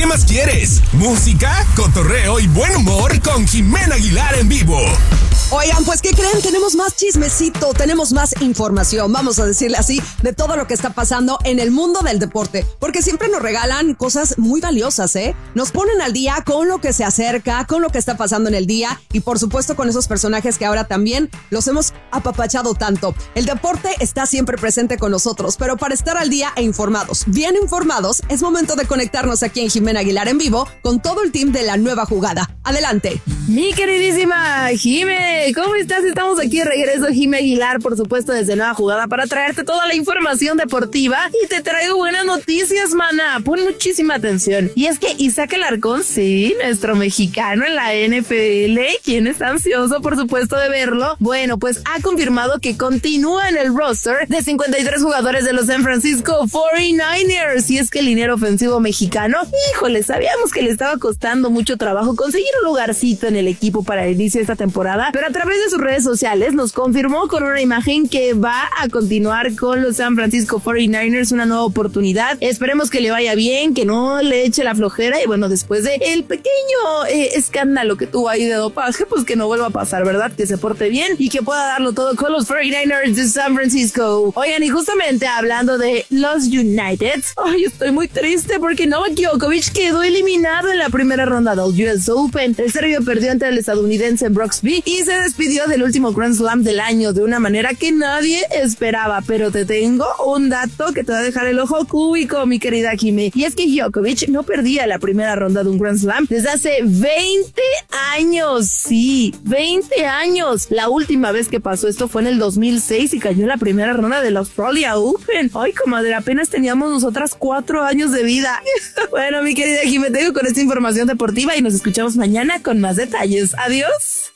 ¿Qué más quieres? Música, cotorreo y buen humor con Jimena Aguilar en vivo. Oigan, pues ¿qué creen? Tenemos más chismecito, tenemos más información, vamos a decirle así, de todo lo que está pasando en el mundo del deporte, porque siempre nos regalan cosas muy valiosas, ¿eh? Nos ponen al día con lo que se acerca, con lo que está pasando en el día y por supuesto con esos personajes que ahora también los hemos apapachado tanto. El deporte está siempre presente con nosotros, pero para estar al día e informados, bien informados, es momento de conectarnos aquí en Jimena Aguilar en vivo con todo el team de La Nueva Jugada. Adelante. Mi queridísima Jime, ¿cómo estás? Estamos aquí de regreso, Jime Aguilar, por supuesto, desde Nueva Jugada para traerte toda la información deportiva y te traigo buenas noticias, mana. Pon muchísima atención. Y es que Isaac Alarcón, sí, nuestro mexicano en la NFL, quien está ansioso, por supuesto, de verlo, bueno, pues ha confirmado que continúa en el roster de 53 jugadores de los San Francisco 49ers. Y es que el liniero ofensivo mexicano, híjole, sabíamos que le estaba costando mucho trabajo conseguir un lugarcito en el equipo para el inicio de esta temporada, pero a través de sus redes sociales nos confirmó con una imagen que va a continuar con los San Francisco 49ers, una nueva oportunidad. Esperemos que le vaya bien, que no le eche la flojera y bueno, después de el pequeño escándalo que tuvo ahí de dopaje, pues que no vuelva a pasar, ¿verdad? Que se porte bien y que pueda darlo todo con los 49ers de San Francisco. Oigan, y justamente hablando de los United, ay, estoy muy triste porque Novak Djokovic quedó eliminado en la primera ronda del US Open. El serbio perdió ante el estadounidense Brooksby y se despidió del último Grand Slam del año de una manera que nadie esperaba, pero te tengo un dato que te va a dejar el ojo cúbico, mi querida Jimé, y es que Djokovic no perdía la primera ronda de un Grand Slam desde hace 20 años, sí, 20 años. La última vez que pasó esto fue en el 2006 y cayó en la primera ronda del Australia Open. Ay, comadre, apenas teníamos nosotras 4 años de vida. Bueno, mi querida Jimé, te dejo con esta información deportiva y nos escuchamos mañana con más detalles. Adiós.